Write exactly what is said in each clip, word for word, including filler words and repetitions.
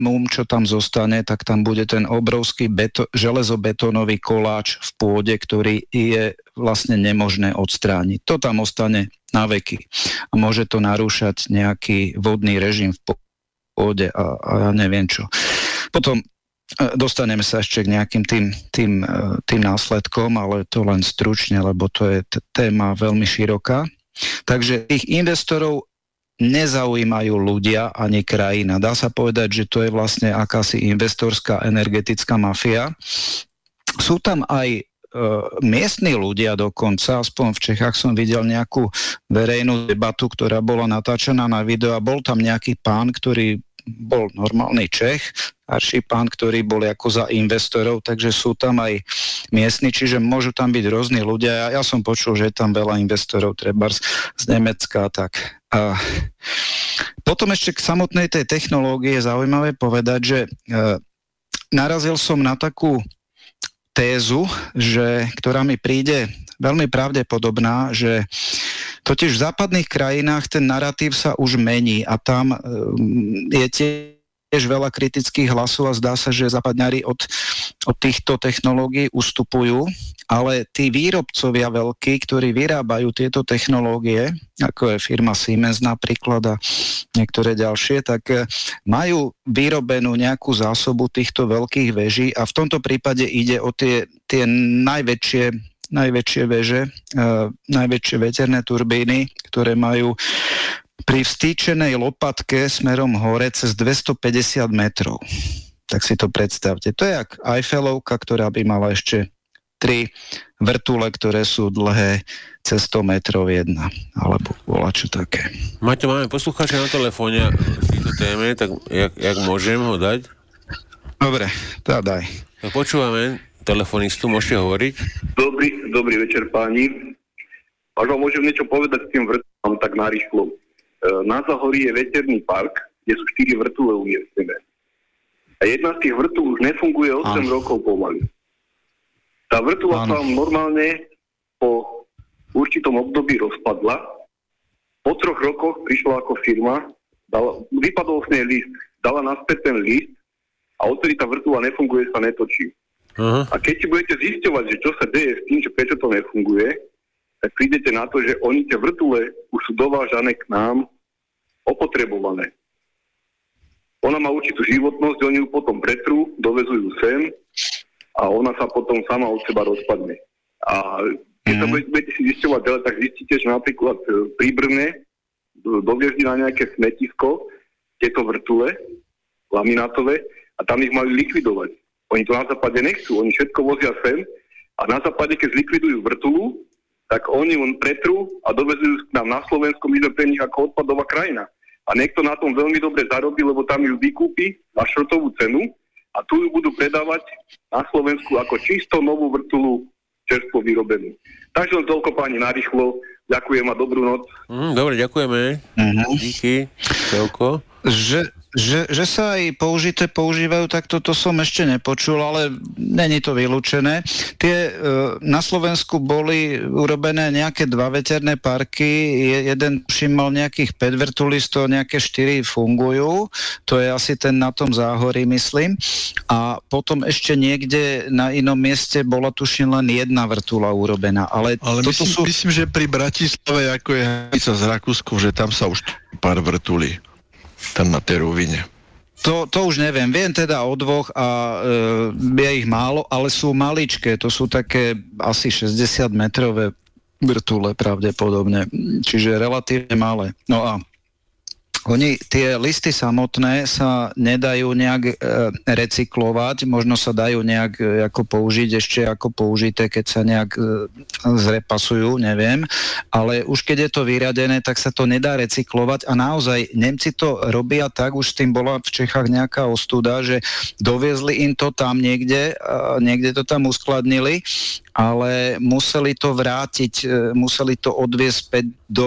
čo tam zostane, tak tam bude ten obrovský beto- železobetónový koláč v pôde, ktorý je vlastne nemožné odstrániť. To tam ostane na veky. A môže to narúšať nejaký vodný režim v pôde a, a ja neviem čo. Potom dostaneme sa ešte k nejakým tým, tým, tým následkom, ale to len stručne, lebo to je t- téma veľmi široká. Takže tých investorov nezaujímajú ľudia ani krajina. Dá sa povedať, že to je vlastne akási investorská energetická mafia. Sú tam aj e, miestni ľudia dokonca, aspoň v Čechách som videl nejakú verejnú debatu, ktorá bola natáčaná na video a bol tam nejaký pán, ktorý bol normálny Čech, starší pán, ktorý bol ako za investorov, takže sú tam aj miestni, čiže môžu tam byť rôzni ľudia. Ja, ja som počul, že je tam veľa investorov, trebárs z Nemecka, tak. A potom ešte k samotnej tej technológie je zaujímavé povedať, že e, narazil som na takú tézu, že, ktorá mi príde veľmi pravdepodobná, že totiž v západných krajinách ten narratív sa už mení a tam um, je tiež veľa kritických hlasov a zdá sa, že západňari od, od týchto technológií ustupujú, ale tí výrobcovia veľkí, ktorí vyrábajú tieto technológie, ako je firma Siemens napríklad a niektoré ďalšie, tak majú vyrobenú nejakú zásobu týchto veľkých veží a v tomto prípade ide o tie, tie najväčšie najväčšie veže, uh, najväčšie veterné turbíny, ktoré majú pri vstýčenej lopatke smerom hore cez dvestopäťdesiat metrov. Tak si to predstavte. To je jak Eiffelovka, ktorá by mala ešte tri vrtule, ktoré sú dlhé cez sto metrov jedna. Alebo volačo také. Maťo, máme poslucháča na telefóne v tejto téme, tak jak, jak môžem ho dať? Dobre, tá daj. Tak počúvame telefonistu, môžete hovoriť? Dobrý, dobrý večer páni. Až vám môžem niečo povedať s tým vrtulom tak narýchlo. E, na Zahorí je veterný park, kde sú štyri vrtule umiestnené. A jedna z tých vrtul už nefunguje osem Áno. rokov pomaly. Tá vrtula sa vám normálne po určitom období rozpadla. Po troch rokoch prišla ako firma, dala, vypadol z nej list, dala naspäť ten list a odtedy tá vrtula nefunguje, sa netočí. Uh-huh. A keď si budete zisťovať, že čo sa deje s tým, že prečo to nefunguje, tak prídete na to, že oni tie vrtule už sú dovážané k nám opotrebované. Ona má určitú životnosť, oni ju potom pretrú, dovezujú sem a ona sa potom sama od seba rozpadne. A keď uh-huh. sa budete, budete si zisťovať ďalej, tak zistíte, že napríklad pri Brne doviezli na nejaké smetisko tieto vrtule laminátové a tam ich majú likvidovať. Oni to na západe nechcú, oni všetko vozia sem a na západe, keď zlikvidujú vrtulu, tak oni ju pretrú a dovezujú k nám na Slovensku, my sme pre nich ako odpadová krajina. A niekto na tom veľmi dobre zarobí, lebo tam ju vykúpi na šrotovú cenu a tu ju budú predávať na Slovensku ako čisto novú vrtulu čerstvo vyrobenú. Takže len toľko páni narýchlo. Ďakujem a dobrú noc. Mm, dobre, ďakujeme. Mm-hmm. Díky. Toľko. Že, že, že sa aj použité používajú, tak toto som ešte nepočul, ale není to vylúčené. Tie e, na Slovensku boli urobené nejaké dva veterné parky, je, jeden všimol nejakých päť vrtulistov, nejaké štyri fungujú, to je asi ten na tom Záhorí, myslím. A potom ešte niekde na inom mieste bola tuším len jedna vrtula urobená. Ale, ale toto myslím, sú... myslím, že pri Bratislave, ako je hranica s Rakúskom, že tam sa už pár vrtulí. Tam na tej rovine. To, to už neviem. Viem teda o dvoch a e, je ich málo, ale sú maličké. To sú také asi šesťdesiat metrové vrtule pravdepodobne. Čiže relatívne malé. No a oni, tie listy samotné sa nedajú nejak e, recyklovať, možno sa dajú nejak e, ako použiť ešte ako použité, keď sa nejak e, zrepasujú, neviem, ale už keď je to vyradené, tak sa to nedá recyklovať a naozaj Nemci to robia tak, už s tým bola v Čechách nejaká ostuda, že doviezli im to tam niekde, e, niekde to tam uskladnili, ale museli to vrátiť, e, museli to odviesť späť do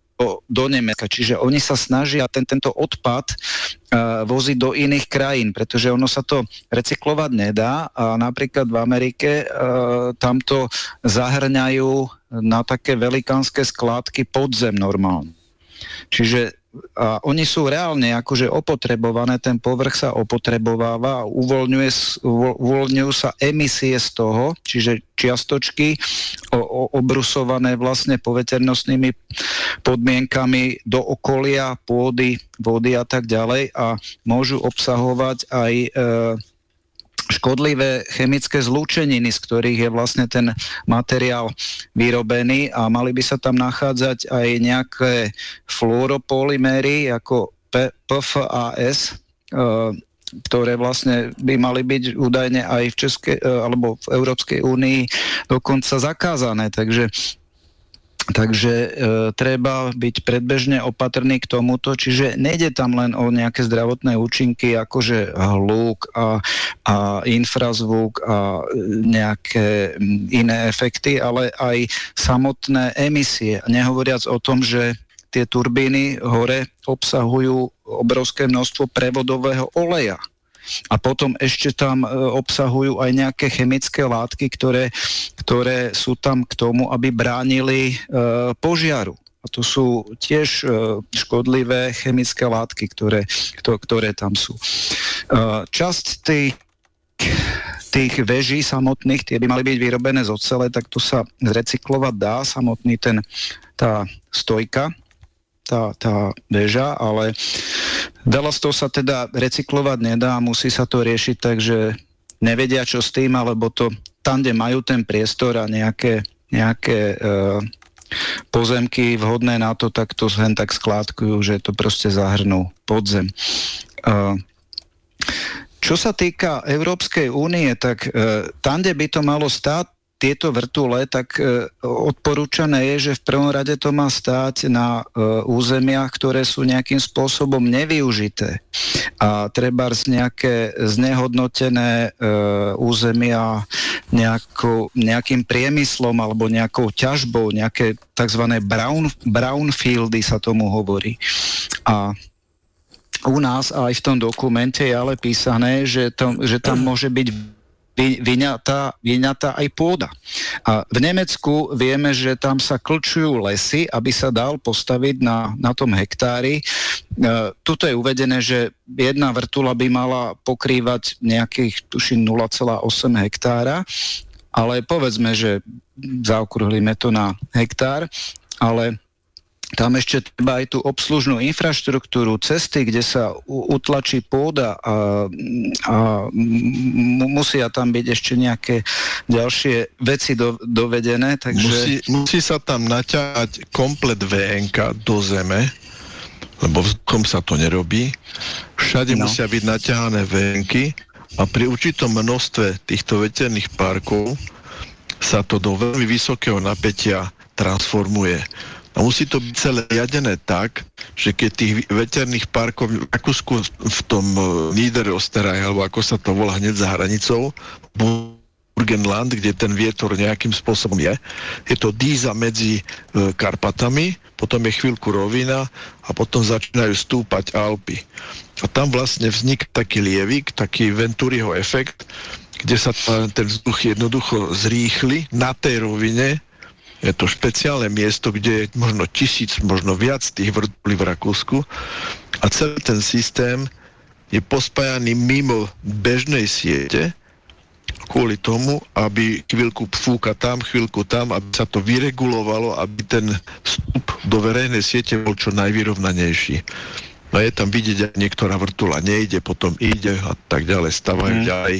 do Nemecka. Čiže oni sa snažia ten, tento odpad uh, voziť do iných krajín, pretože ono sa to recyklovať nedá a napríklad v Amerike uh, tamto zahrňajú na také velikánske skládky podzem normálne. Čiže a oni sú reálne akože opotrebované, ten povrch sa opotrebováva a uvoľňuje, uvoľňujú sa emisie z toho, čiže čiastočky o, o, obrusované vlastne poveternostnými podmienkami do okolia, pôdy, vody a tak ďalej a môžu obsahovať aj e, škodlivé chemické zlúčeniny, z ktorých je vlastne ten materiál vyrobený a mali by sa tam nachádzať aj nejaké fluoropolyméry ako P F A S, ktoré vlastne by mali byť údajne aj v Českej alebo v Európskej únii dokonca zakázané. Takže Takže e, treba byť predbežne opatrný k tomuto, čiže nejde tam len o nejaké zdravotné účinky, akože hluk a, a infrazvuk a nejaké iné efekty, ale aj samotné emisie. Nehovoriac o tom, že tie turbíny hore obsahujú obrovské množstvo prevodového oleja. A potom ešte tam e, obsahujú aj nejaké chemické látky, ktoré, ktoré sú tam k tomu, aby bránili e, požiaru. A to sú tiež e, škodlivé chemické látky, ktoré, to, ktoré tam sú. E, časť tých, tých veží samotných, tie by mali byť vyrobené z ocele, tak to sa zrecyklovať dá, samotný ten, tá stojka, tá, tá väža, ale veľa z toho sa teda recyklovať nedá, musí sa to riešiť, takže nevedia, čo s tým, alebo to tam, kde majú ten priestor a nejaké, nejaké e, pozemky vhodné na to, tak to len tak skládkujú, že to proste zahrnú pod zem. E, čo sa týka Európskej únie, tak e, tam, kde by to malo stáť, tieto vrtule, tak e, odporúčané je, že v prvom rade to má stáť na e, územiach, ktoré sú nejakým spôsobom nevyužité. A trebárs nejaké znehodnotené e, územia nejakou, nejakým priemyslom alebo nejakou ťažbou, nejaké tzv. brown, brownfieldy sa tomu hovorí. A u nás aj v tom dokumente je ale písané, že, to, že tam môže byť vyňatá, vyňatá aj pôda. A v Nemecku vieme, že tam sa klčujú lesy, aby sa dal postaviť na, na tom hektári. E, tuto je uvedené, že jedna vrtula by mala pokrývať nejakých, tuším, nula celá osem hektára, ale povedzme, že zaokrúhlime to na hektár, ale tam ešte treba aj tú obslužnú infraštruktúru, cesty, kde sa utlačí pôda a, a m- musia tam byť ešte nejaké ďalšie veci do, dovedené. Takže... Musí, musí sa tam naťahať komplet vé en ká do zeme, lebo vzduchom sa to nerobí. Všade no. musia byť naťahané vé en ky a pri určitom množstve týchto veterných parkov sa to do veľmi vysokého napätia transformuje. A musí to byť celé riadené tak, že keď tých veterných parkov v Rakúsku v tom Niederösterreich, alebo ako sa to volá hneď za hranicou, Burgenland, kde ten vietor nejakým spôsobom je, je to díza medzi e, Karpatami, potom je chvíľku rovina a potom začínajú stúpať Alpy. A tam vlastne vzniká taký lievik, taký Venturiho efekt, kde sa ten vzduch jednoducho zrýchli na tej rovine. Je to špeciálne miesto, kde je možno tisíc, možno viac tých vrtulí v Rakúsku a celý ten systém je pospájaný mimo bežnej siete kvôli tomu, aby chvíľku fúka tam, chvíľku tam, aby sa to vyregulovalo, aby ten vstup do verejnej siete bol čo najvyrovnanejší. No je tam vidieť, že niektorá vrtula nejde, potom ide a tak ďalej, stavajú mm. ďalej.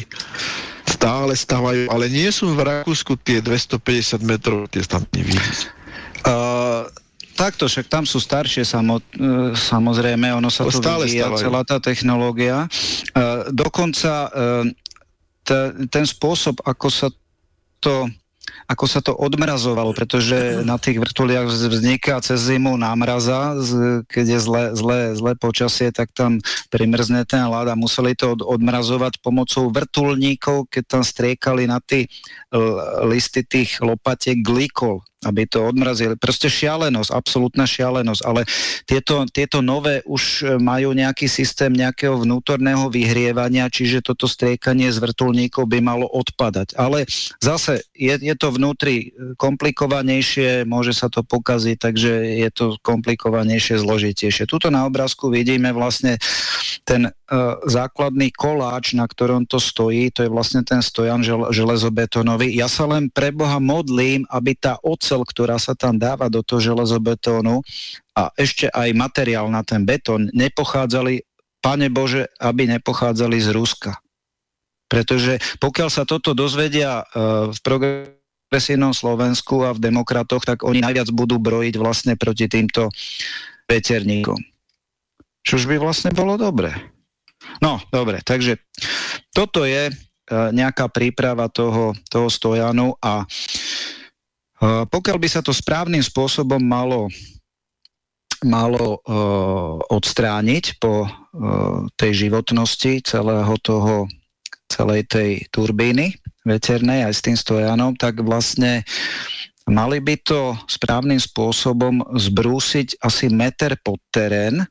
Stále stávajú, ale nie sú v Rakúsku tie dvestopäťdesiat metrov, tie tam nevidíte. Uh, takto, však tam sú staršie samo, uh, samozrejme, ono sa to vyvíja, celá tá technológia. Uh, dokonca uh, t- ten spôsob, ako sa to ako sa to odmrazovalo, pretože na tých vrtuliach vzniká cez zimu námraza, keď je zlé, zlé, zlé počasie, tak tam primrzne ten ľad a museli to odmrazovať pomocou vrtuľníkov, keď tam striekali na tie listy tých lopatiek glykol. aby to odmrazili. Proste šialenosť, absolútna šialenosť, ale tieto, tieto nové už majú nejaký systém nejakého vnútorného vyhrievania, čiže toto striekanie z vrtuľníkov by malo odpadať. Ale zase je, je to vnútri komplikovanejšie, môže sa to pokaziť, takže je to komplikovanejšie, zložitejšie. Tuto na obrázku vidíme vlastne ten uh, základný koláč, na ktorom to stojí, to je vlastne ten stojan žel, železobetónový. Ja sa len pre Boha modlím, aby tá oceľ, ktorá sa tam dáva do toho železobetónu a ešte aj materiál na ten betón nepochádzali, Pane Bože, aby nepochádzali z Ruska. Pretože pokiaľ sa toto dozvedia uh, v progresívnom Slovensku a v demokratoch, tak oni najviac budú brojiť vlastne proti týmto veterníkom. Čož by vlastne bolo dobre. No, dobre, takže toto je uh, nejaká príprava toho, toho stojanu a uh, pokiaľ by sa to správnym spôsobom malo, malo uh, odstrániť po uh, tej životnosti celého toho, celej tej turbíny veternej aj s tým stojanom, tak vlastne mali by to správnym spôsobom zbrúsiť asi meter pod terén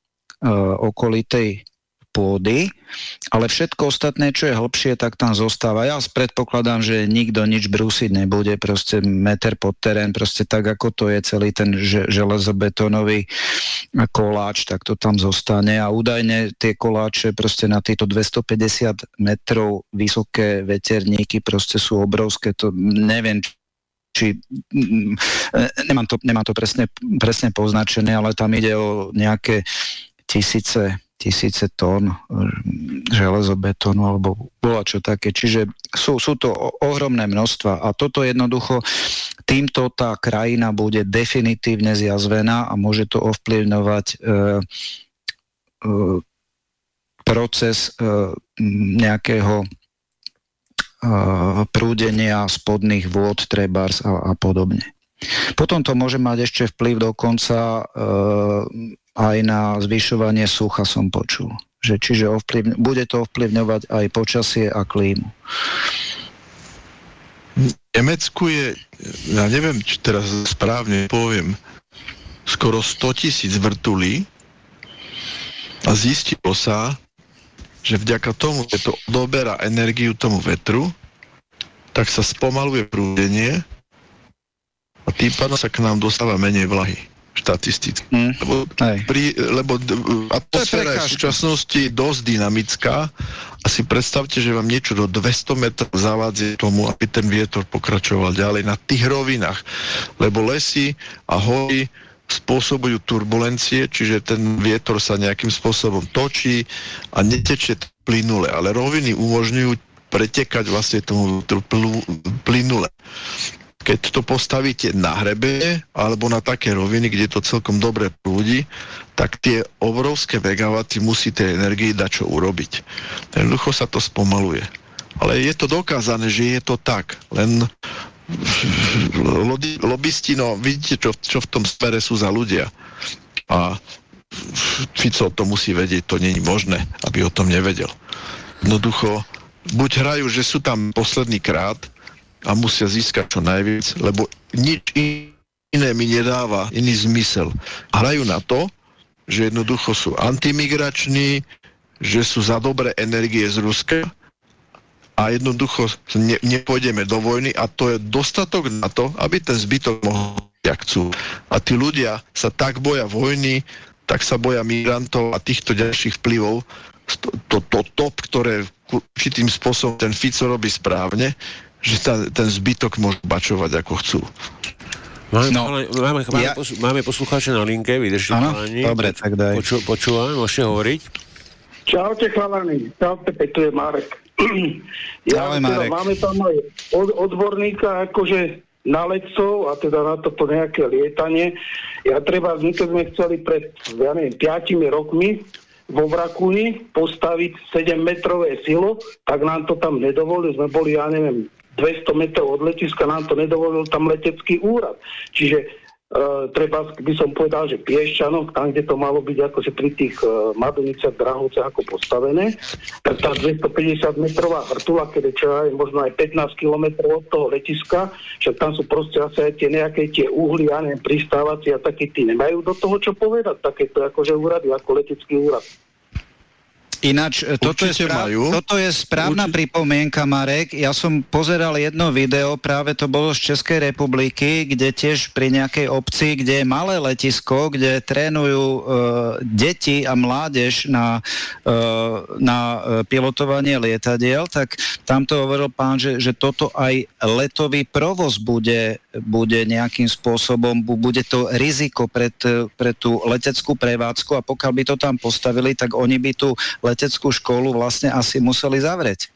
okolitej pôdy, ale všetko ostatné, čo je hlbšie, tak tam zostáva. Ja predpokladám, že nikto nič brúsiť nebude, proste meter pod terén, proste tak, ako to je celý ten železobetónový koláč, tak to tam zostane a údajne tie koláče proste na tieto dvestopäťdesiat metrov vysoké veterníky proste sú obrovské, to neviem, či nemám to, nemám to presne, presne poznačené, ale tam ide o nejaké tisíce, tisíce tón železobetónu alebo bola čo také. Čiže sú, sú to ohromné množstva a toto jednoducho týmto tá krajina bude definitívne zjazvená a môže to ovplyvňovať e, e, proces e, nejakého e, prúdenia spodných vôd, trebárs a, a podobne. Potom to môže mať ešte vplyv dokonca e, aj na zvyšovanie sucha som počul. Že, čiže ovplyvň, bude to ovplyvňovať aj počasie a klímu. V Nemecku je, ja neviem, či teraz správne poviem, skoro sto tisíc vrtulí a zistilo sa, že vďaka tomu, že to odoberá energiu tomu vetru, tak sa spomaluje prúdenie a tým pádom sa k nám dostáva menej vlahy. Štatisticky. Mm. Lebo, pri, lebo atmosféra je v súčasnosti dosť dynamická a si predstavte, že vám niečo do dvesto metrov zavádza tomu, aby ten vietor pokračoval ďalej na tých rovinách. Lebo lesy a hory spôsobujú turbulencie, čiže ten vietor sa nejakým spôsobom točí a netečie plynule, ale roviny umožňujú pretekať vlastne tomu plynule. Keď to postavíte na hrebene alebo na také roviny, kde to celkom dobre prúdi, tak tie obrovské megawaty musí tej energii dať čo urobiť. Jednoducho sa to spomaluje. Ale je to dokázané, že je to tak. Len lobisti, no vidíte, čo, čo v tom smere sú za ľudia. A Fico to musí vedieť, to nie je možné, aby o tom nevedel. Jednoducho, buď hrajú, že sú tam posledný krát, a musia získať čo najviac, lebo nič iné mi nedáva iný zmysel. Hrajú na to, že jednoducho sú antimigrační, že sú za dobré energie z Ruska a jednoducho ne, nepôjdeme do vojny a to je dostatok na to, aby ten zbytok mohol, jak chcú. A tí ľudia sa tak boja vojny, tak sa boja migrantov a týchto ďalších vplyvov, to, to, to top, ktoré určitým spôsobom ten Fico robí správne, že ta, ten zbytok môžu bačovať ako chcú. Máme, no, máme, máme, ja... poslu, máme poslucháče na linke, vydržte chalani. Dobre, tak daj. Poču, počúvam, môžete hovoriť. Čaute chalani, čaute, tu je Marek. Ja, Ahoj, teda, Marek. máme tam aj od, odborníka akože na letcov a teda na toto nejaké lietanie. Ja treba, my keď sme chceli pred, ja neviem, piatimi rokmi vo Vrakúni postaviť sedemmetrové silo, tak nám to tam nedovolili, sme boli, ja neviem, dvesto metrov od letiska, nám to nedovolil tam letecký úrad. Čiže Uh, treba, by som povedal, že Piešťanok, tam, kde to malo byť akože pri tých uh, Madoniciach, Drahovciach ako postavené, tak tá dvestopäťdesiat metrová vrtuľa, keď je čo aj možno aj pätnásť kilometrov od toho letiska, však tam sú proste asi aj tie nejaké tie uhly, ja neviem, pristávacie a takí tí nemajú do toho čo povedať, takéto akože úrady, ako letecký úrad. Ináč, toto je, správ, toto je správna Určite. pripomienka, Marek. Ja som pozeral jedno video, práve to bolo z Českej republiky, kde tiež pri nejakej obci, kde je malé letisko, kde trénujú e, deti a mládež na, e, na pilotovanie lietadiel, tak tam to hovoril pán, že, že toto aj letový provoz bude, bude nejakým spôsobom, bude to riziko pre, t, pre tú leteckú prevádzku a pokiaľ by to tam postavili, tak oni by tu leteckú školu vlastne asi museli zavrieť.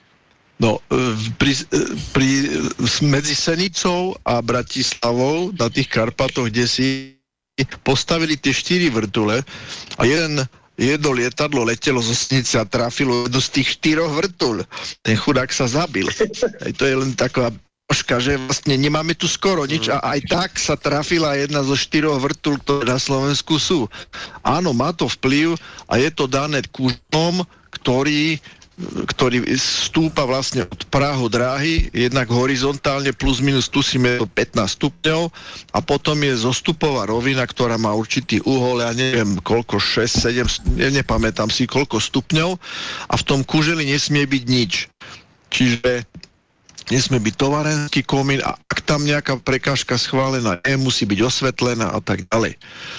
No, pri, pri, medzi Senicou a Bratislavou na tých Karpatoch, kde si postavili tie štyri vrtule a jeden, jedno lietadlo letelo zo Senice a trafilo jednu z tých štyroch vrtuľ. Ten chudák sa zabil. Aj to je len taková troška, že vlastne nemáme tu skoro nič a aj tak sa trafila jedna zo štyroch vrtuľ, ktoré na Slovensku sú. Áno, má to vplyv a je to dané kúžom, ktorý, ktorý stúpa vlastne od prahu dráhy, jednak horizontálne plus minus tusíme pätnásť stupňov a potom je zostupová rovina, ktorá má určitý uhol, ja neviem koľko, šesť, sedem, nepamätám si koľko stupňov a v tom kúželi nesmie byť nič. Čiže nesmie byť tovarenský komín a ak tam nejaká prekážka schválená je, musí byť osvetlená a tak ďalej.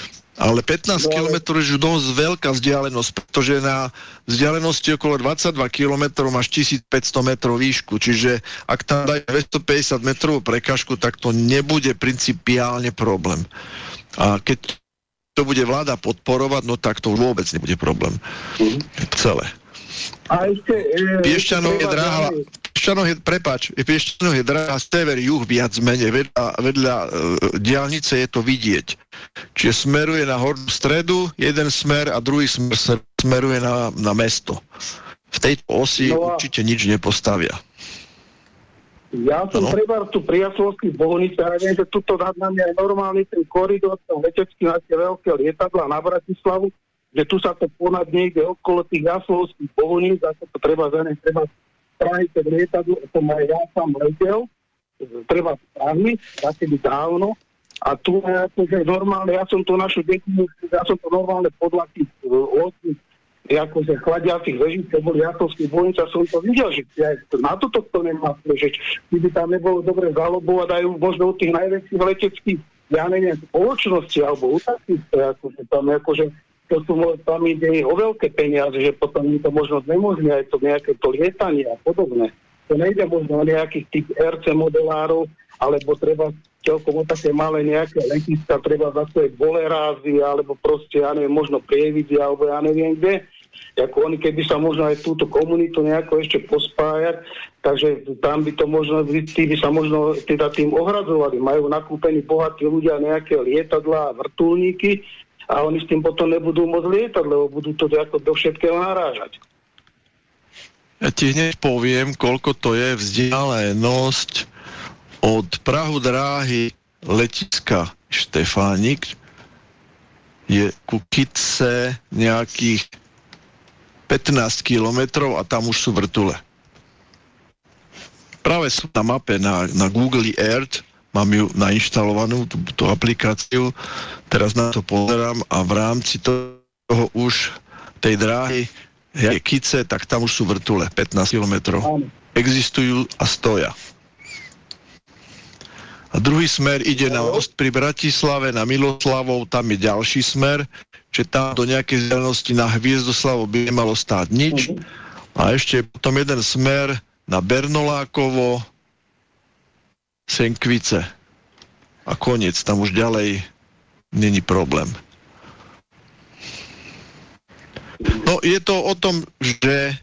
Ale pätnásť kilometrov je dosť veľká vzdialenosť, pretože na vzdialenosti okolo dvadsaťdva kilometrov máš tisícpäťsto metrov výšku, čiže ak tam dajú dvestopäťdesiat metrovú prekážku, tak to nebude principiálne problém. A keď to bude vláda podporovať, no tak to už vôbec nebude problém. Mm. Celé. A ešte... E, Piešťanok je dráha... Piešťanok je, prepáč, Piešťanok je dráha sever, juh viac menej, vedľa, vedľa e, diaľnice je to vidieť. Čiže smeruje na hornú stredu, jeden smer a druhý smer smeruje na, na mesto. V tejto osi no určite nič nepostavia. Ja som ano? Prebar tu pri Jaslovských Bohunicách, ja viem, že tuto nad nami aj normálny ten koridor, tam letecký na tie veľké lietadlá na Bratislavu, že tu sa to ponad niekde okolo tých Jaslovských Bohuníc, ako to treba zanieť, treba spraviť ten lietadlo, som aj ja sám letel, treba spraviť, asi by dávno, a tu akože normálne, ja som to našu deku, ja som to normálne podľa tých osmi, akože chladiacich veží, keď boli Jaslovských Bohuníc, a som to videl, že na toto to nemá prežiť, kdyby tam nebolo dobre zalobovať aj možno u tých najväčších leteckých, ja neviem, spoločnosti, alebo u takých, akože tam akože to sú, tam ide o veľké peniaze, že potom im to možno znemožní aj to nejaké to lietanie a podobné. To nejde možno o nejakých tých er cé modelárov, alebo treba celkom o také malé nejaké letiska, treba zase bolerázy, alebo proste, ja neviem, možno prievidzi, alebo ja neviem kde. Ako oni, keby sa možno aj túto komunitu nejako ešte pospájať, takže tam by to možno, tí by sa možno teda tým ohradzovali. Majú nakúpení bohatí ľudia nejaké lietadlá a vrtuľníky, a oni s tým potom nebudú môcť lietať, lebo budú to ako do všetkého narážať. Ja ti hneď poviem, koľko to je vzdialenosť od prahu dráhy letiska Štefánik je ku Kitce nejakých pätnásť kilometrov a tam už sú vrtule. Práve sú na mape na, na Google Earth, mám ju nainštalovanú, tú, tú aplikáciu, teraz na to pozerám a v rámci toho už tej dráhy je Kice, tak tam už sú vrtule, pätnásť kilometrov. Existujú a stoja. A druhý smer ide na most pri Bratislave, na Miloslavov, tam je ďalší smer, že tam do nejakej vzdialenosti na Hviezdoslavo by nemalo stáť nič. A ešte potom jeden smer na Bernolákovo, Senkvice. A koniec, tam už ďalej není problém. No je to o tom, že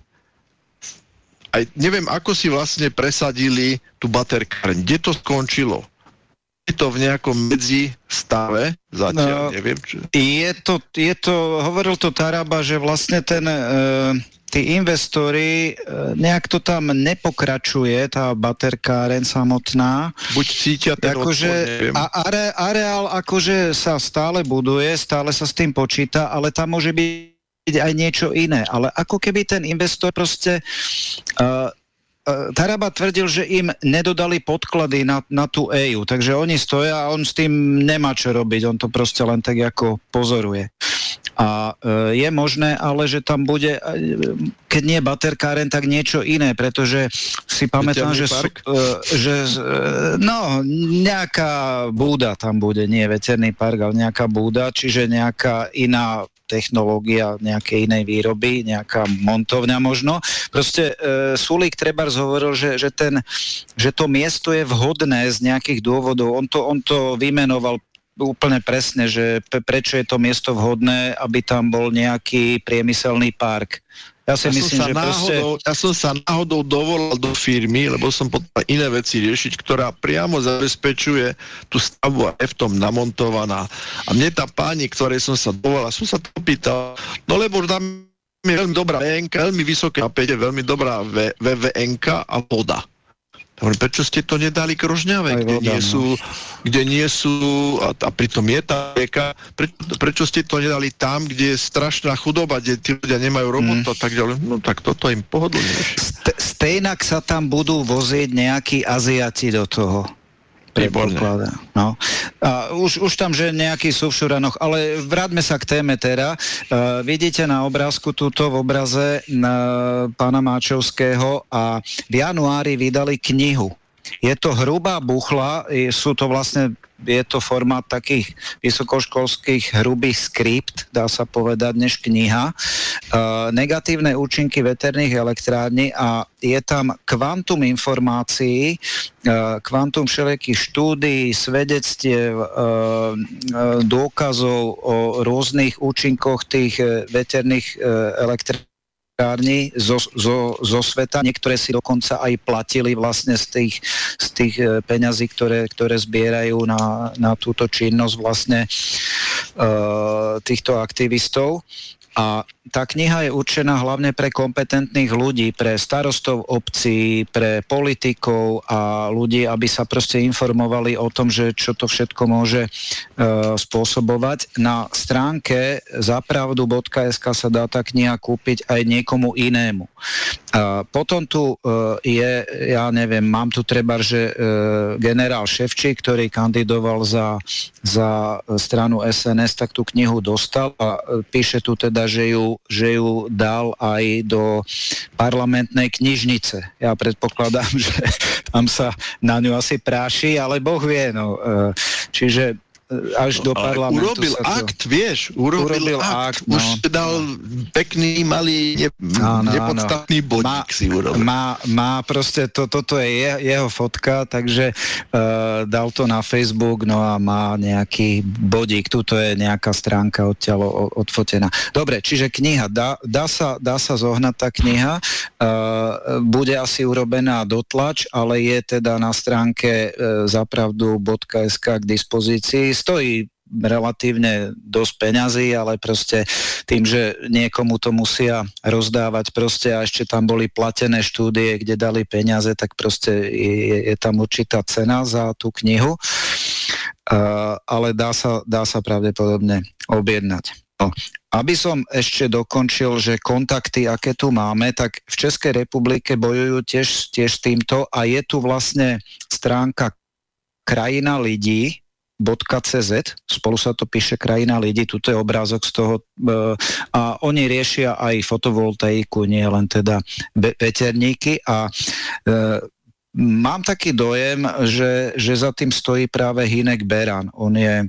aj neviem, ako si vlastne presadili tú baterkáreň. Kde to skončilo? je to v nejakom medzi stave, zatiaľ no, neviem. Čo... Je to, je to, hovoril to Taraba, že vlastne ten, e, tí investori, e, nejak to tam nepokračuje, tá baterkáreň samotná. Buď cítia ten akože, odpor, neviem. A are, areál akože sa stále buduje, stále sa s tým počíta, ale tam môže byť aj niečo iné. Ale ako keby ten investor proste... E, Taraba tvrdil, že im nedodali podklady na, na tú é ú, takže oni stoja a on s tým nemá čo robiť, on to proste len tak ako pozoruje. A e, je možné, ale že tam bude, keď nie baterkáren, tak niečo iné, pretože si pamätám, že, sú, e, že e, no, nejaká búda tam bude, nie veterný park, ale nejaká búda, čiže nejaká iná technológia nejakej inej výroby, nejaká montovňa možno. Proste e, Sulík trebárs hovoril, že, že, ten, že to miesto je vhodné z nejakých dôvodov. On to, on to vymenoval úplne presne, že pe, prečo je to miesto vhodné, aby tam bol nejaký priemyselný park. Ja si ja myslím, som že náhodou, proste... Ja som sa náhodou dovolal do firmy, lebo som potreboval iné veci riešiť, ktorá priamo zabezpečuje tú stavbu a je v tom namontovaná. A mne tá pani, ktorej som sa dovolal, som sa to pýtal, no lebo tam je veľmi dobrá vé en ká, veľmi vysoké napätie, veľmi dobrá vé vé en ká a voda. Hovorím, prečo ste to nedali k Rožňave, kde, nie sú, kde nie sú, a, a pritom je tá rieka, pre, prečo ste to nedali tam, kde je strašná chudoba, kde tí ľudia nemajú robotu, mm. tak ďalej. No tak toto im pohodlnejšie. St- stejnak sa tam budú vozieť nejakí Aziati do toho. No. A už, už tam, že nejakí sú v šuranoch, ale vráťme sa k téme teda. Uh, vidíte na obrázku túto v obraze uh, pána Máčovského a v januári vydali knihu. Je to hrubá buchla, sú to vlastne, je to formát takých vysokoškolských hrubých skript, dá sa povedať, než kniha. E, negatívne účinky veterných elektrární a je tam kvantum informácií, e, kvantum všelijakých štúdií, svedectiev, e, e, dôkazov o rôznych účinkoch tých veterných e, elektrární Zo, zo, zo sveta. Niektoré si dokonca aj platili vlastne z tých, z tých peňazí, ktoré, ktoré zbierajú na, na túto činnosť vlastne uh, týchto aktivistov. A tá kniha je určená hlavne pre kompetentných ľudí, pre starostov obcí, pre politikov a ľudí, aby sa proste informovali o tom, že čo to všetko môže e, spôsobovať. Na stránke zapravdu bodka es ká sa dá tá kniha kúpiť aj niekomu inému. A potom tu e, je, ja neviem, mám tu treba, že e, generál Ševčík, ktorý kandidoval za, za stranu es en es, tak tú knihu dostal a e, píše tu teda, že ju že ju dal aj do parlamentnej knižnice. Ja predpokladám, že tam sa na ňu asi práši, ale Boh vie. No. Čiže až no, do parlamentu urobil sa to... akt, vieš, urobil, urobil akt, akt no. Už dal pekný, malý, ne, áno, nepodstatný áno. bodík má, si urobil. Má, má proste, to, toto je je, jeho fotka, takže uh, dal to na Facebook, no a má nejaký bodík, tuto je nejaká stránka odtiaľ odfotená. Dobre, čiže kniha, dá, dá, sa, dá sa zohnať tá kniha, uh, bude asi urobená dotlač, ale je teda na stránke uh, zapravdu bodka es ká k dispozícii. Stojí relatívne dosť peňazí, ale proste tým, že niekomu to musia rozdávať proste a ešte tam boli platené štúdie, kde dali peniaze, tak proste je, je tam určitá cena za tú knihu, uh, ale dá sa, dá sa pravdepodobne objednať. No. Aby som ešte dokončil, že kontakty, aké tu máme, tak v Českej republike bojujú tiež, tiež s týmto a je tu vlastne stránka Krajina lidí, .cz, spolu sa to píše Krajina lidí, tuto je obrázok z toho a oni riešia aj fotovoltaiku, nie len teda veterníky a e, mám taký dojem, že, že za tým stojí práve Hynek Beran, on je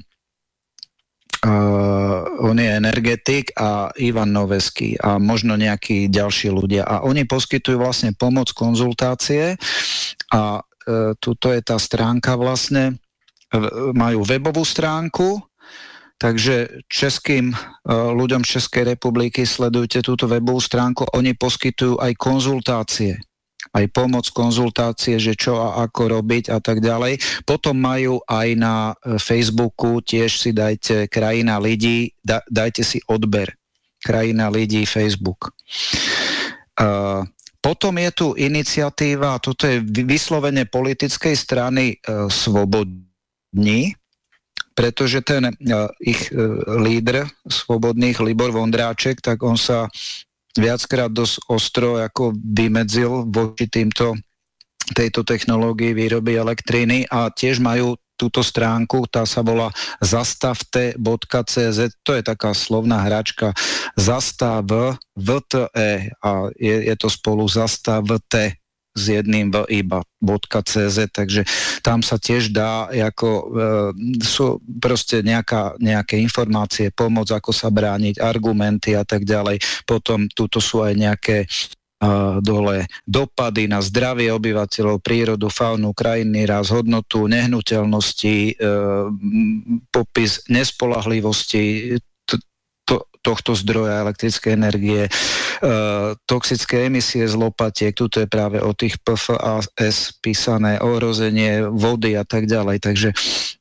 Uh, on je energetik a Ivan Noveský a možno nejakí ďalší ľudia a oni poskytujú vlastne pomoc, konzultácie a uh, tuto je tá stránka vlastne, majú webovú stránku, takže českým uh, ľuďom Českej republiky sledujte túto webovú stránku, oni poskytujú aj konzultácie. aj pomoc, konzultácie, že čo a ako robiť a tak ďalej. Potom majú aj na Facebooku, tiež si dajte Krajina lidí, da, dajte si odber. Krajina lidí Facebook. Uh, potom je tu iniciatíva, toto je vyslovene politickej strany uh, Svobodní, pretože ten uh, ich uh, lídr Svobodných, Libor Vondráček, tak on sa viackrát dosť ostro ako vymedzil voči týmto, tejto technológii výroby elektriny a tiež majú túto stránku, tá sa volá zastavte bodka cé zet, to je taká slovná hračka zastav vte a je, je to spolu zastavte s jedným v iba .cz, takže tam sa tiež dá ako, e, sú proste nejaká, nejaké informácie, pomoc, ako sa brániť, argumenty a tak ďalej. Potom tuto sú aj nejaké Uh, dole dopady na zdravie obyvateľov, prírodu, faunu, krajiny, raz, hodnotu, nehnuteľnosti, uh, popis nespolahlivosti t- to, tohto zdroja elektrickej energie, uh, toxické emisie z lopatiek, tuto je práve o tých pé ef á es písané, ohrozenie vody a tak ďalej, takže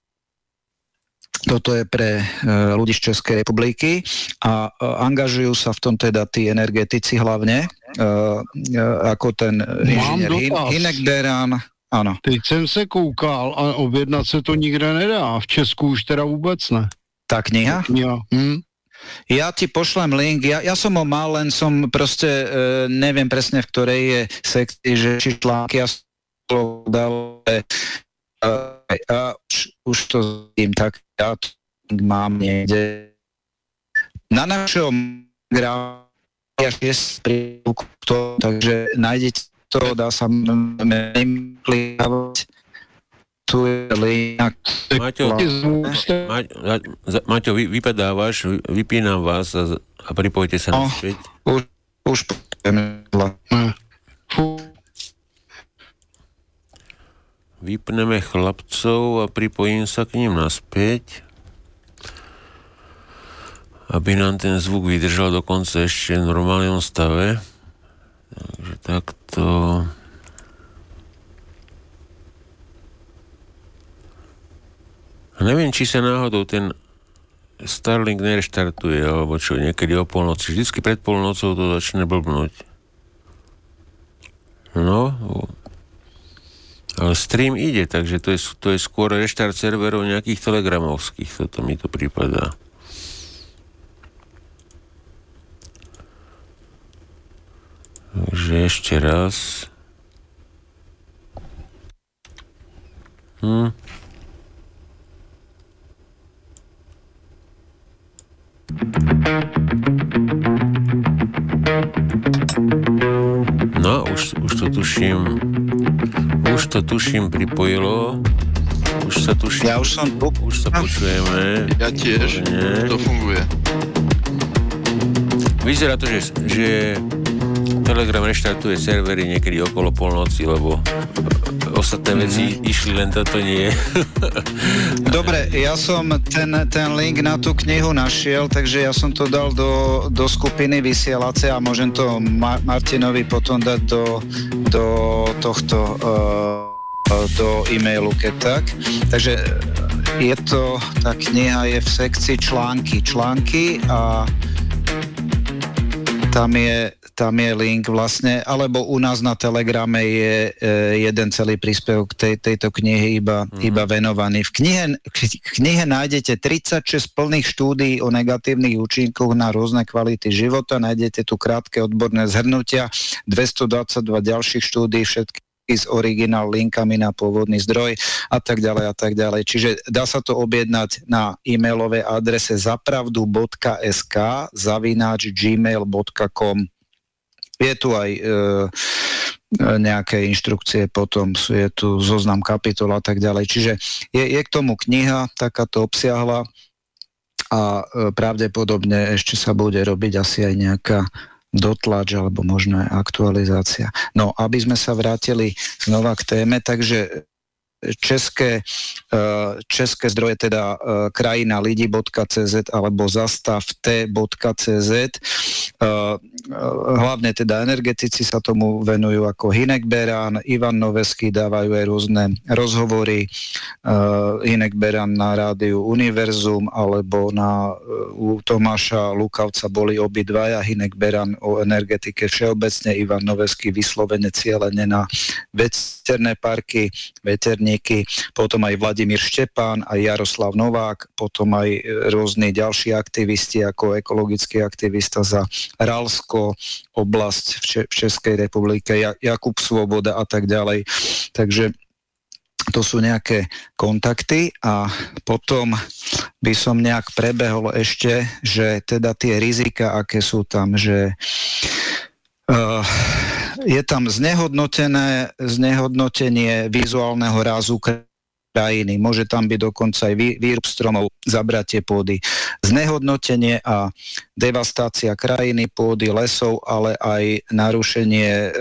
toto je pre uh, ľudí z Českej republiky a uh, angažujú sa v tom teda tí energetici hlavne, uh, uh, ako ten inžinier Hinek Beran. Ano. Teď jsem se koukal a objednat se to nikde nedá. V Česku už teda vůbec ne. Tá kniha? Ja. Hm? Ja ti pošlem link, ja, ja som ho mal, len som proste uh, neviem presne v ktorej je sekcii, že či články ja som dal uh, a už, už to zím, tak ja to mám niekde. Na našom gráfiku je to, takže nájdete to, dá sa klikávať. Tu je link. Maťo, Maťo, vy, vypadávaš, vypínam vás a, a pripojte sa no, naspäť. Už, už Vypneme chlapcov a pripojím sa k ním naspäť, aby nám ten zvuk vydržal dokonca ešte v normálnom stave. Takže takto. A neviem, či sa náhodou ten Starlink nereštartuje, alebo čo, niekedy o polnoci. Vždycky pred polnocou to začne blbnúť. No, ale stream ide, takže to je, to je skôr reštart serverov nejakých telegramovských, toto mi to prípadá. Takže ešte raz. Hm. No, už, už to tuším. Už to tuším pripojilo. Už sa tuším. Ja už som... Už sa počujeme. Ja tiež. To funguje. Vyzerá to, že, že Telegram reštartuje servery niekedy okolo polnoci, lebo ostatné veci mm-hmm. išli, len toto nie. Dobre, ja som ten, ten link na tú knihu našiel, takže ja som to dal do, do skupiny vysielace a môžem to Ma- Martinovi potom dať do, do tohto uh, do e-mailu, keď tak. Takže je to, tá kniha je v sekcii články, články a tam je tam je link vlastne, alebo u nás na Telegrame je e, jeden celý príspevok tej, tejto knihy iba, mm. iba venovaný. V knihe, v knihe nájdete tridsaťšesť plných štúdií o negatívnych účinkoch na rôzne kvality života, nájdete tu krátke odborné zhrnutia, dvestodvadsaťdva ďalších štúdií, všetky s originál linkami na pôvodný zdroj a tak ďalej a tak ďalej. Čiže dá sa to objednať na e-mailovej adrese zapravdu bodka es ká zavináč gmail bodka com. Je tu aj e, nejaké inštrukcie, potom je tu zoznam kapitol a tak ďalej. Čiže je, je k tomu kniha takáto obsiahla a e, pravdepodobne ešte sa bude robiť asi aj nejaká dotlač alebo možno aj aktualizácia. No, aby sme sa vrátili znova k téme, takže české české zdroje, teda krajina lidi bodka cé zet alebo zastavte bodka cé zet. Hlavne teda energetici sa tomu venujú ako Hinek Beran, Ivan Noveský dávajú aj rôzne rozhovory. Hinek Beran na rádiu Univerzum alebo na, u Tomáša Lukavca boli obidvaja. Hinek Beran o energetike všeobecne, Ivan Noveský vyslovene cieľene na veterné parky, veterníky, potom aj Vladimír Štepán, aj Jaroslav Novák, potom aj rôzni ďalší aktivisti, ako ekologický aktivista za Ralsko, oblasť v, Če- v Českej republike, ja- Jakub Svoboda a tak ďalej. Takže to sú nejaké kontakty a potom by som nejak prebehol ešte, že teda tie rizika, aké sú tam, že uh, je tam znehodnotené, znehodnotenie vizuálneho rázu krajiny. Môže tam byť dokonca aj výrub stromov, zabratie pôdy, znehodnotenie a devastácia krajiny, pôdy, lesov, ale aj narušenie e,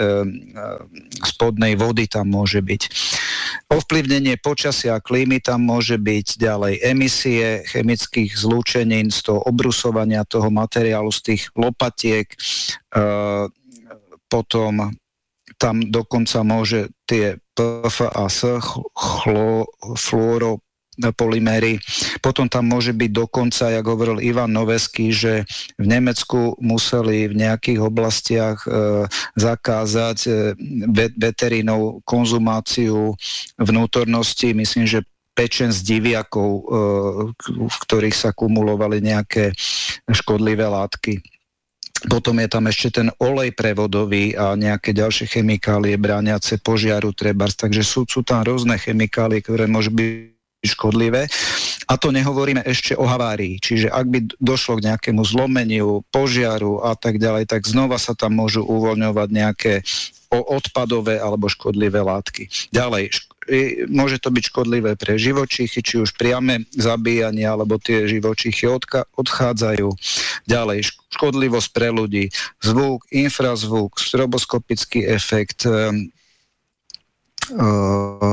spodnej vody tam môže byť. Ovplyvnenie počasia a klímy tam môže byť, ďalej emisie chemických zlúčenín z toho obrusovania toho materiálu, z tých lopatiek, e, potom tam dokonca môže tie pé ef á es, chlo, fluoropolyméry, potom tam môže byť dokonca, jak hovoril Ivan Noveský, že v Nemecku museli v nejakých oblastiach e, zakázať e, veterinou konzumáciu vnútornosti, myslím, že pečen z diviakov, e, v ktorých sa kumulovali nejaké škodlivé látky. Potom je tam ešte ten olej prevodový a nejaké ďalšie chemikálie brániace požiaru trebárs, takže sú, sú tam rôzne chemikálie, ktoré môžu byť škodlivé. A to nehovoríme ešte o havárii, čiže ak by došlo k nejakému zlomeniu, požiaru a tak ďalej, tak znova sa tam môžu uvoľňovať nejaké odpadové alebo škodlivé látky. Ďalej, môže to byť škodlivé pre živočíchy, či už priame zabíjanie, alebo tie živočíchy odka- odchádzajú. Ďalej, škodlivosť pre ľudí, zvuk, infrazvuk, stroboskopický efekt, um, uh,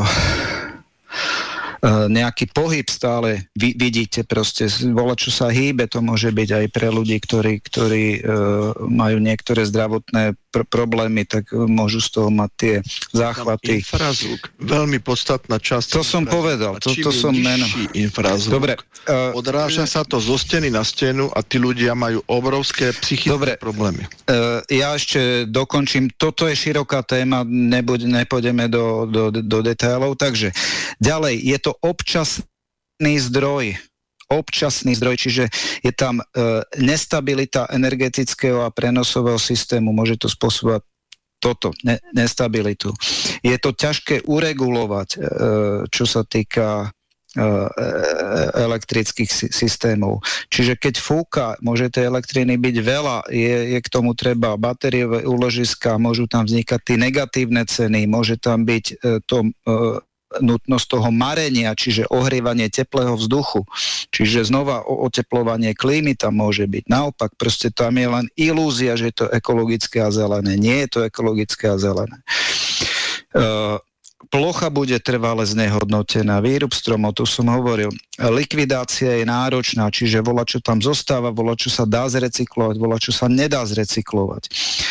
nejaký pohyb stále vy, vidíte proste, voľa čo sa hýbe, to môže byť aj pre ľudí, ktorí, ktorí uh, majú niektoré zdravotné pr- problémy, tak môžu z toho mať tie záchvaty. Infrazvuk, veľmi podstatná časť. To som povedal, to, to som meno. Infrazvuk, dobre, uh, odráža sa to zo steny na stenu a tí ľudia majú obrovské psychické dobre, problémy. Uh, ja ešte dokončím, toto je široká téma, nebuď, nepôjdeme do, do, do detailov, takže ďalej, je to občasný zdroj, občasný zdroj, čiže je tam e, nestabilita energetického a prenosového systému, môže to spôsobovať toto, ne, nestabilitu. Je to ťažké uregulovať, e, čo sa týka e, elektrických systémov. Čiže keď fúka, môže tej elektriny byť veľa, je, je k tomu treba batériové úložiska, môžu tam vznikať tie negatívne ceny, môže tam byť e, to e, nutnosť toho marenia, čiže ohrievanie teplého vzduchu, čiže znova oteplovanie klímy tam môže byť. Naopak, proste tam je len ilúzia, že je to ekologické a zelené. Nie je to ekologické a zelené. Uh, plocha bude trvale znehodnotená, výrub stromov, tu som hovoril, likvidácia je náročná, čiže voľa čo tam zostáva, voľa čo sa dá zrecyklovať, voľa čo sa nedá zrecyklovať.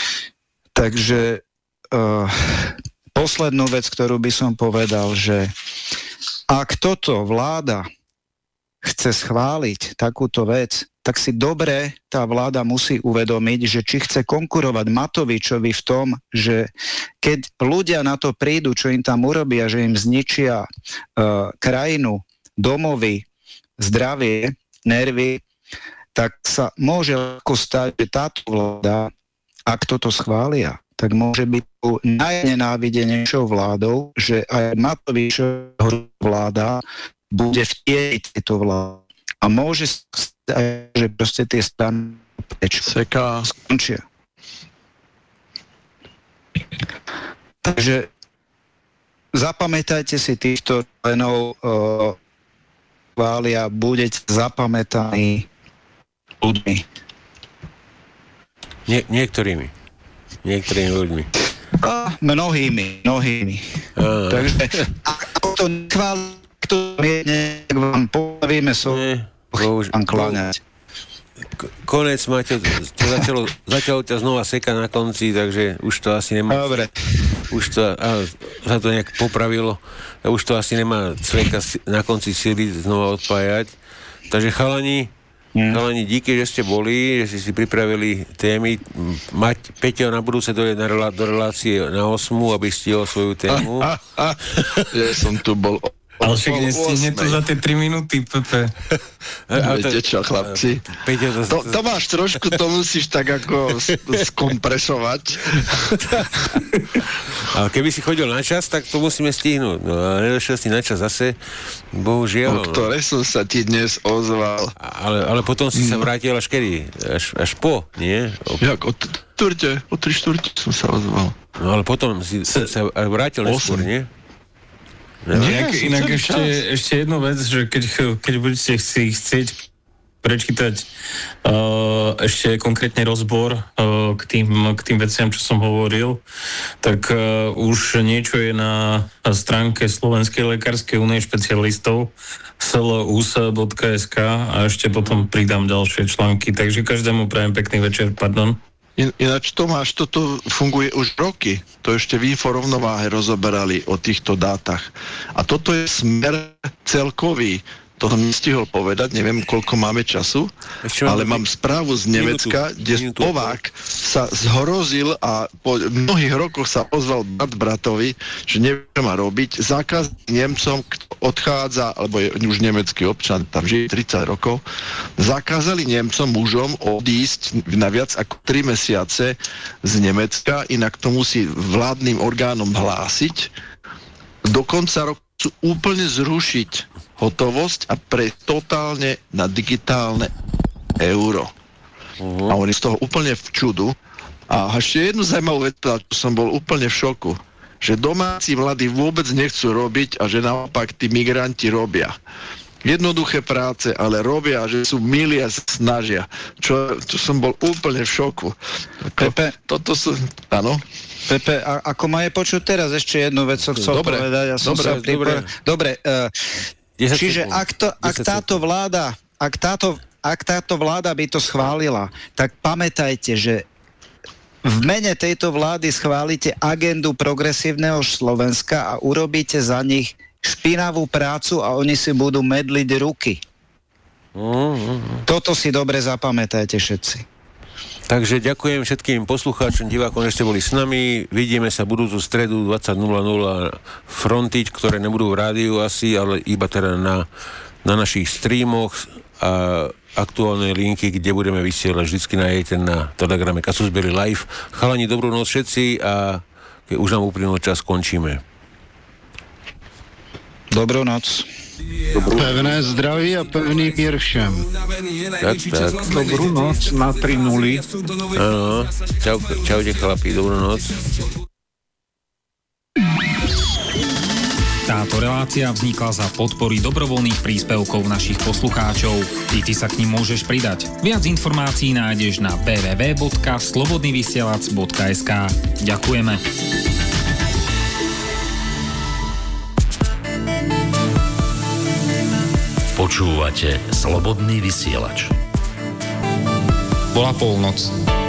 Takže uh, poslednú vec, ktorú by som povedal, že ak toto vláda chce schváliť takúto vec, tak si dobre tá vláda musí uvedomiť, že či chce konkurovať Matovičovi v tom, že keď ľudia na to prídu, čo im tam urobia, že im zničia uh, krajinu, domovy, zdravie, nervy, tak sa môže ľahko stať, že táto vláda, ak toto schvália, tak môže byť najnenávidenejšou vládou, že aj Matovičová vláda bude vtieť tejto vlády. A môže stať, že proste tie strany skončia. Takže zapamätajte si týchto členov uh, chvália, budete zapamätaní ľuďmi. Nie, niektorými. Niektorými ľuďmi. A mnohými, mnohými. A. Takže ako to nechváli kto mierne, tak vám povíme so... Nie, bohuž... Pán kláňať. K- konec, Maťo, to začalo, začalo ťa znova seka na konci, takže už to asi nemá... Dobre. Už to, a, sa to nejak popravilo, a už to asi nemá cveka na konci síly znova odpájať. Takže chalani, mm. chalani, díky, že ste boli, že ste si pripravili témy. Mať Peťo na budúce dojde na relá, do relácie na osmu, aby stihol svoju tému. A, a, a. Ja som tu bol... Ale však nestihne to za tie tri minúty, Pepe. Viete čo, chlapci? Peťo, to, to, to máš trošku, to musíš tak ako skompresovať. Ale keby si chodil na čas, tak to musíme stihnúť. No a nedošiel si na čas zase, bohužiaľ. O ktoré som sa ti dnes ozval. Ale, ale potom si sa vrátil až kedy? Až, až po, nie? O... Jak, o štvrte, o tri štvrte som sa ozval. No ale potom si sa vrátil neskôr, nie? No, inak inak ešte, ešte jednu vec, že keď, keď budete si chcieť prečítať uh, ešte konkrétne rozbor uh, k, tým, k tým veciam, čo som hovoril, tak uh, už niečo je na stránke Slovenskej lekárskej únie špecialistov es el u es bodka es ká a ešte potom pridám ďalšie články. Takže každému prajem pekný večer, pardon. In, ináč Tomáš, toto funguje už roky. To ešte v Inforovnováhe rozoberali o týchto dátach. A toto je smer celkový. To som nestihol povedať, neviem, koľko máme času, ešte ale mám správu z Nemecka, kde Slovák sa zhrozil a po mnohých rokoch sa ozval brat bratovi, že nevie, čo má robiť. Zákaz Nemcom, kto odchádza, alebo je už nemecký občan, tam žije tridsať rokov, zakázali Nemcom mužom odísť na viac ako tri mesiace z Nemecka, inak to musí vládnym orgánom hlásiť. Do konca roku chcú úplne zrušiť hotovosť a pre totálne na digitálne euro. Uh-huh. A oni z toho úplne v čudu. A ešte jednu zaujímavú vec, čo som bol úplne v šoku, že domáci mladí vôbec nechcú robiť a že naopak tí migranti robia. Jednoduché práce, ale robia, že sú milí a snažia. Čo, čo som bol úplne v šoku. Pepe, toto sú... Áno? Pepe, a, ako ma je počuť teraz, ešte jednu vec som chcel dobre, povedať. Ja som dobre, sa pripor... dobre. Uh, čiže ak, to, ak táto vláda, ak táto, ak táto vláda by to schválila, tak pamätajte, že v mene tejto vlády schválite agendu progresívneho Slovenska a urobíte za nich špinavú prácu a oni si budú medliť ruky. Mm-hmm. Toto si dobre zapamätajte všetci. Takže ďakujem všetkým poslucháčom, divákom, že ste boli s nami. Vidíme sa budúcu stredu dvadsať nula nula frontiť, ktoré nebudú v rádiu asi, ale iba teda na, na našich streamoch a aktuálne linky, kde budeme vysielať, vždycky nájdete na telegrame Kasus Belli Live. Chalani, dobrú noc všetci a keď už nám uplynul čas, končíme. Dobrú noc. Dobrú. Pevné zdraví a pevný mír všem. Tak, tak. Dobrú noc na tri nuly. Áno, čau, čaute chlapi, dobrú noc. Táto relácia vznikla za podpory dobrovoľných príspevkov našich poslucháčov. I ty sa k nim môžeš pridať. Viac informácií nájdeš na w w w bodka slobodnyvysielac bodka es ká. Ďakujeme. Počúvate Slobodný vysielač. Bola polnoc.